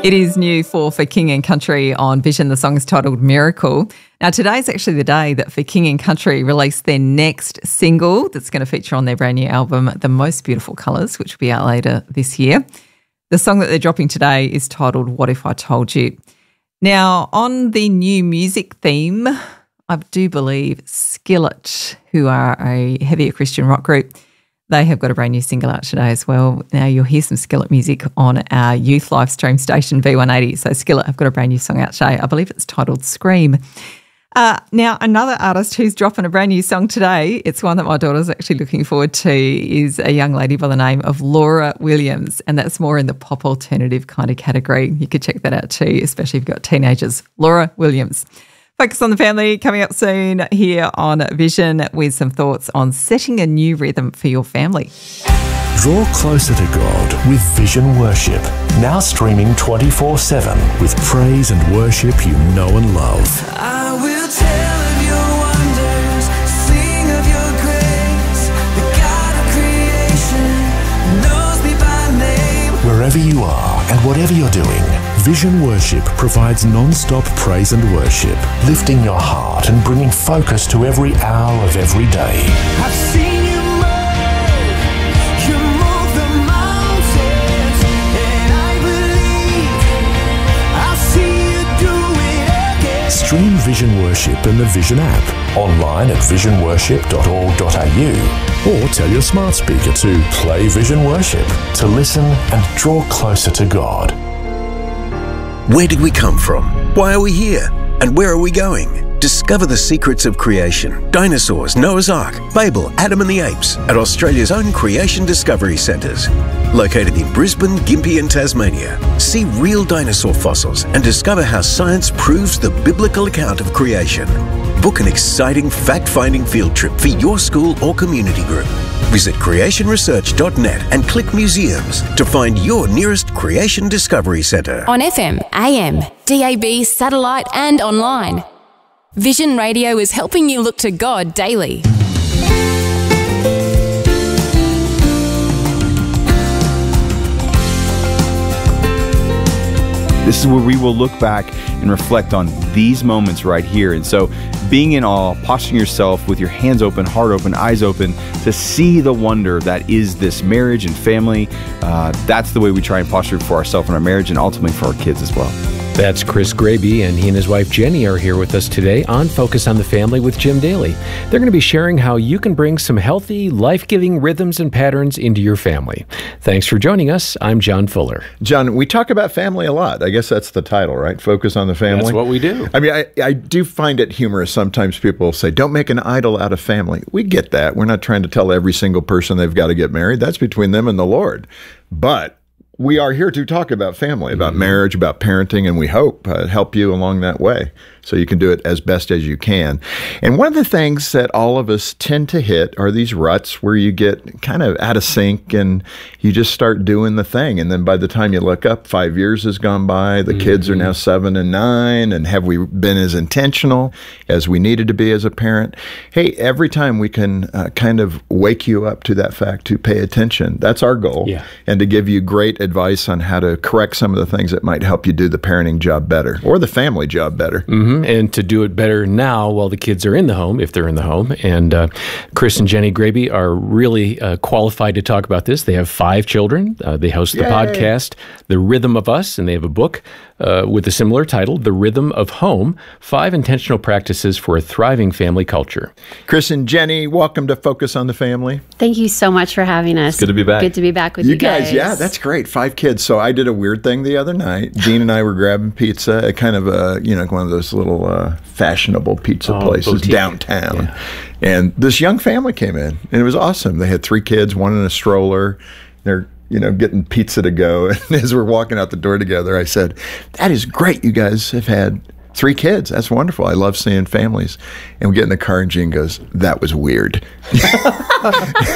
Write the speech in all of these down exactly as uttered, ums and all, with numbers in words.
It is new for For King and Country on Vision. The song is titled Miracle. Now, today's actually the day that For King and Country released their next single that's going to feature on their brand new album, The Most Beautiful Colours, which will be out later this year. The song that they're dropping today is titled What If I Told You. Now, on the new music theme, I do believe Skillet, who are a heavier Christian rock group, they have got a brand new single out today as well. Now, you'll hear some Skillet music on our youth live stream station, V one eighty. So Skillet have got a brand new song out today. I believe it's titled Scream. Uh, now, another artist who's dropping a brand new song today, it's one that my daughter's actually looking forward to, is a young lady by the name of Laura Williams, and that's more in the pop alternative kind of category. You could check that out too, especially if you've got teenagers. Laura Williams. Focus on the Family coming up soon here on Vision with some thoughts on setting a new rhythm for your family. Draw closer to God with Vision Worship, now streaming twenty-four seven with praise and worship you know and love. I will tell of your wonders, sing of your grace. The God of creation knows me by name. Wherever you are and whatever you're doing, Vision Worship provides non-stop praise and worship, lifting your heart and bringing focus to every hour of every day. I've seen you move, you move the mountains, and I believe I'll see you do it again. Stream Vision Worship in the Vision app, online at vision worship dot org dot a u, or tell your smart speaker to play Vision Worship to listen and draw closer to God. Where did we come from? Why are we here? And where are we going? Discover the secrets of creation, dinosaurs, Noah's Ark, Babel, Adam and the Apes at Australia's own Creation Discovery Centres. Located in Brisbane, Gympie and Tasmania. See real dinosaur fossils and discover how science proves the biblical account of creation. Book an exciting fact-finding field trip for your school or community group. Visit creation research dot net and click Museums to find your nearest Creation Discovery Centre. On F M, A M, D A B, satellite and online. Vision Radio is helping you look to God daily. This is where we will look back and reflect on these moments right here. And so being in awe, posturing yourself with your hands open, heart open, eyes open, to see the wonder that is this marriage and family. Uh, that's the way we try and posture for ourselves and our marriage, and ultimately for our kids as well. That's Chris Graby, and he and his wife Jenny are here with us today on Focus on the Family with Jim Daly. They're going to be sharing how you can bring some healthy, life-giving rhythms and patterns into your family. Thanks for joining us. I'm John Fuller. John, we talk about family a lot. I guess that's the title, right? Focus on the Family. That's what we do. I mean, I, I do find it humorous. Sometimes people say, don't make an idol out of family. We get that. We're not trying to tell every single person they've got to get married. That's between them and the Lord. But we are here to talk about family, about mm-hmm. marriage, about parenting, and we hope uh, help you along that way so you can do it as best as you can. And one of the things that all of us tend to hit are these ruts where you get kind of out of sync and you just start doing the thing. And then by the time you look up, five years has gone by, the mm-hmm. kids are now seven and nine, and have we been as intentional as we needed to be as a parent? Hey, every time we can uh, kind of wake you up to that fact to pay attention. That's our goal. Yeah. And to give you great advice on how to correct some of the things that might help you do the parenting job better or the family job better. Mm-hmm. And to do it better now while the kids are in the home, if they're in the home. And uh, Chris and Jenny Graby are really uh, qualified to talk about this. They have five children. Uh, they host the Yay. podcast, The Rhythm of Us, and they have a book uh, with a similar title, The Rhythm of Home, Five Intentional Practices for a Thriving Family Culture. Chris and Jenny, welcome to Focus on the Family. Thank you so much for having us. It's good to be back. Good to be back with You you guys. guys, yeah, that's great. Five kids. So I did a weird thing the other night. Jean and I were grabbing pizza at kind of a, you know, one of those little uh, fashionable pizza Oh, places boutique. downtown. Yeah. And this young family came in, and it was awesome. They had three kids, one in a stroller. They're, you know, getting pizza to go. And as we're walking out the door together, I said, that is great. You guys have had three kids. That's wonderful. I love seeing families. And we get in the car, and Jean goes, that was weird.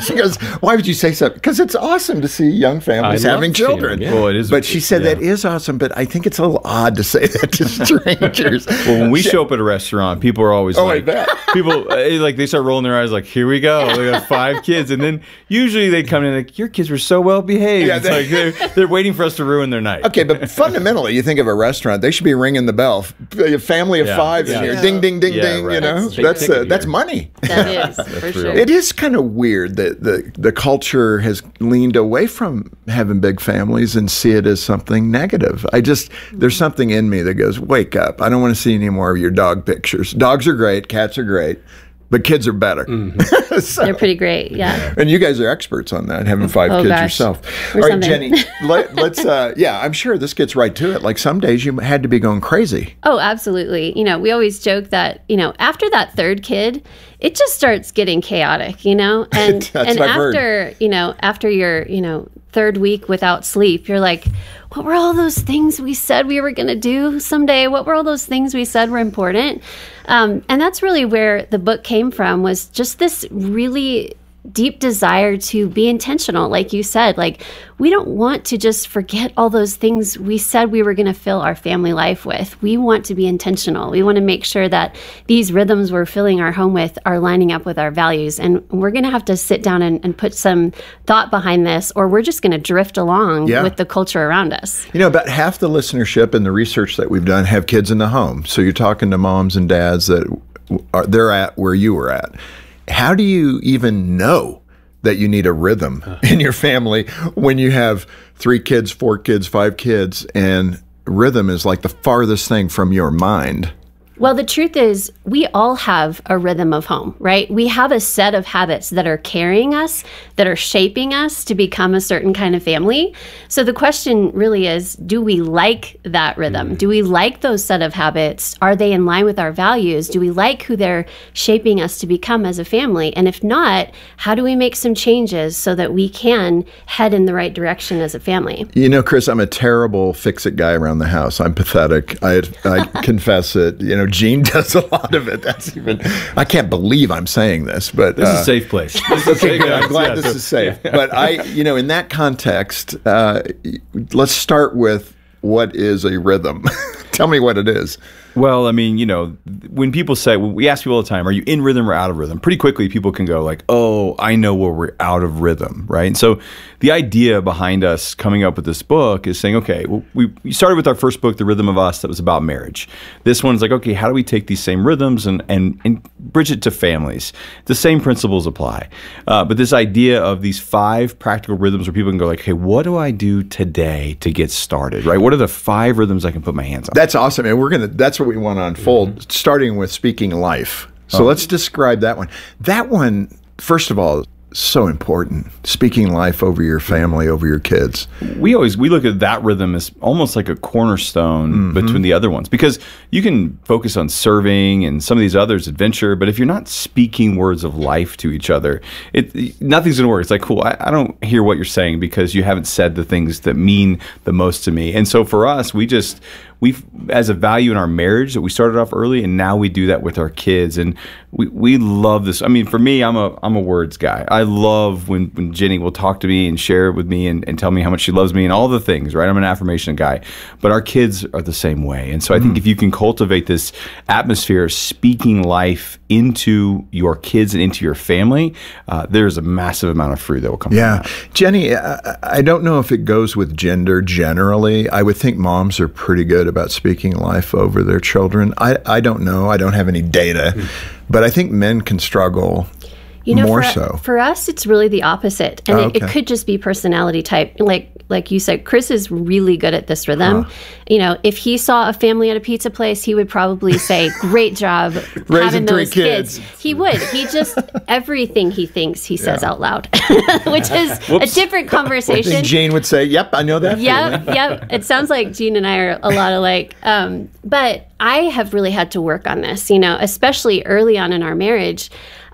She goes, why would you say so? Because it's awesome to see young families I love having seeing children. them, yeah. Well, it is- But she said yeah. that is awesome, but I think it's a little odd to say that to strangers. Well, when we show up at a restaurant, people are always Oh, I like, bet. people eh, like they start rolling their eyes, like, "Here we go, we got five kids," and then usually they come in like, "Your kids were so well behaved." Yeah, it's they- like they're, they're waiting for us to ruin their night. Okay, but fundamentally, you think of a restaurant, they should be ringing the bell. A family of Yeah, five in yeah. here, ding, ding, ding, Yeah, ding. right. You know, That's big that's ticket uh, that's here. money. That is, for real. sure. It is kind of weird that the, the culture has leaned away from having big families and see it as something negative. I just, there's something in me that goes, wake up. I don't want to see any more of your dog pictures. Dogs are great, cats are great, but kids are better. So- They're pretty great. Yeah. and you guys are experts on that, having five Oh, kids gosh. yourself. We're All right, something. Jenny, let, let's, uh, yeah, I'm sure this gets right to it. Like some days you had to be going crazy. Oh, absolutely. You know, we always joke that, you know, after that third kid, it just starts getting chaotic, you know? And That's and what I've heard. after, you know, after your, you know, third week without sleep, you're like, what were all those things we said we were going to do someday? What were all those things we said were important? Um, and that's really where the book came from, was just this really deep desire to be intentional. Like you said, like we don't want to just forget all those things we said we were going to fill our family life with. We want to be intentional. We want to make sure that these rhythms we're filling our home with are lining up with our values. And we're going to have to sit down and, and put some thought behind this, or we're just going to drift along Yeah. with the culture around us. You know, about half the listenership and the research that we've done have kids in the home. So you're talking to moms and dads that are, they're at where you were at. How do you even know that you need a rhythm in your family when you have three kids, four kids, five kids, and rhythm is like the farthest thing from your mind? Well, the truth is, we all have a rhythm of home, right? We have a set of habits that are carrying us, that are shaping us to become a certain kind of family. So the question really is, do we like that rhythm? Do we like those set of habits? Are they in line with our values? Do we like who they're shaping us to become as a family? And if not, how do we make some changes so that we can head in the right direction as a family? You know, Chris, I'm a terrible fix-it guy around the house. I'm pathetic. I, I confess it. You know, Gene does a lot of it. That's even, I can't believe I'm saying this, but This is uh, a safe place. This is a okay, safe good. I'm place. glad Yeah, this so- is safe. But I, you know, in that context, uh, let's start with what is a rhythm. Tell me what it is. Well, I mean, you know, when people say, when we ask people all the time, are you in rhythm or out of rhythm? Pretty quickly, people can go like, oh, I know where we're out of rhythm, right? And so the idea behind us coming up with this book is saying, okay, well, we, we started with our first book, The Rhythm of Us, that was about marriage. This one's like, okay, how do we take these same rhythms and, and, and bridge it to families? The same principles apply. Uh, but this idea of these five practical rhythms where people can go like, okay, what do I do today to get started, right? What are the five rhythms I can put my hands on? That's awesome. And we're going to, that's what we want to unfold, Mm-hmm. starting with speaking life. So Oh. let's describe that one. That one, first of all, so important. Speaking life over your family, over your kids. we always we look at that rhythm as almost like a cornerstone Mm-hmm. between the other ones, because you can focus on serving and some of these others, adventure, but if you're not speaking words of life to each other, it nothing's going to work. It's like, cool, I, I don't hear what you're saying because you haven't said the things that mean the most to me. And so for us, we just we've as a value in our marriage that we started off early, and now we do that with our kids, and we, we love this. I mean, for me, I'm a I'm a words guy. I love when, when Jenny will talk to me and share with me and, and tell me how much she loves me and all the things, right? I'm an affirmation guy, but our kids are the same way. And so I think if you can cultivate this atmosphere of speaking life into your kids and into your family, uh, there's a massive amount of fruit that will come Yeah. from that. Jenny, I, I don't know if it goes with gender generally. I would think moms are pretty good about speaking life over their children. I, I don't know. I don't have any data, but I think men can struggle You know, more for, so. for us, it's really the opposite, and Oh, it, it okay. could just be personality type. Like like you said, Chris is really good at this rhythm. You know, if he saw a family at a pizza place, he would probably say, "Great job Raising having three those kids." kids." He would. He just everything he thinks he says out loud, which is a different I conversation. think Jane would say, yep, I know that feeling. Yep, yep. It sounds like Gene and I are a lot alike. Um, but I have really had to work on this, you know, especially early on in our marriage.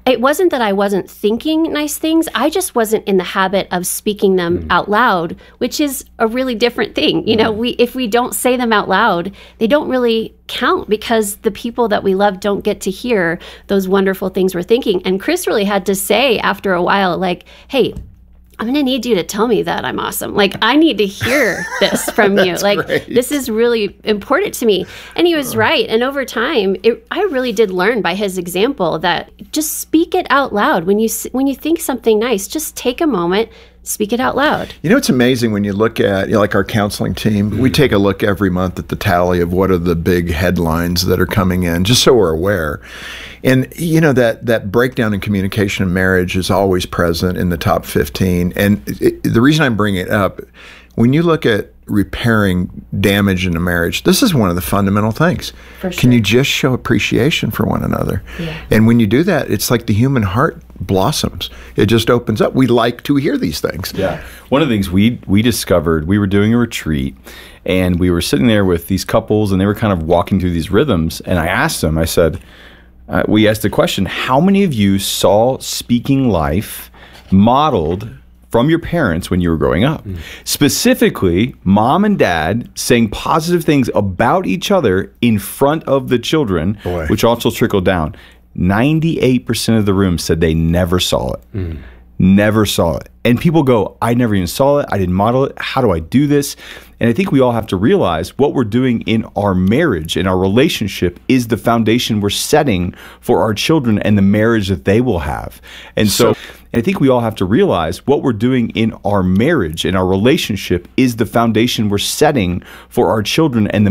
it wasn't that I wasn't thinking nice things. I just wasn't in the habit of speaking them mm. out loud, which is a really different thing. You know, we if we don't say them out loud, they don't really count because the people that we love don't get to hear those wonderful things we're thinking. And Chris really had to say after a while, like, hey, I'm going to need you to tell me that I'm awesome. Like, I need to hear this from you. Like, great. This is really important to me. And he was right. And over time, it, I really did learn by his example that just speak it out loud. When you when you think something nice, just take a moment, speak it out loud. You know, it's amazing when you look at, you know, like our counseling team, mm-hmm. we take a look every month at the tally of what are the big headlines that are coming in, just so we're aware. And, you know, that, that breakdown in communication in marriage is always present in the top fifteen. And it, the reason I'm bringing it up, when you look at repairing damage in a marriage, this is one of the fundamental things. For sure. Can you just show appreciation for one another? Yeah. And when you do that, it's like the human heart blossoms. It just opens up. We like to hear these things. Yeah. One of the things we we discovered, we were doing a retreat, and we were sitting there with these couples, and they were kind of walking through these rhythms. And I asked them, I said, uh, we asked the question, how many of you saw speaking life modeled from your parents when you were growing up? Mm. Specifically, mom and dad saying positive things about each other in front of the children, Boy. which also trickled down. ninety-eight percent of the room said they never saw it. Mm. Never saw it. And people go, I never even saw it. I didn't model it. How do I do this? And I think we all have to realize what we're doing in our marriage, in our relationship, is the foundation we're setting for our children and the marriage that they will have. And so, so and I think we all have to realize what we're doing in our marriage, in our relationship, is the foundation we're setting for our children and the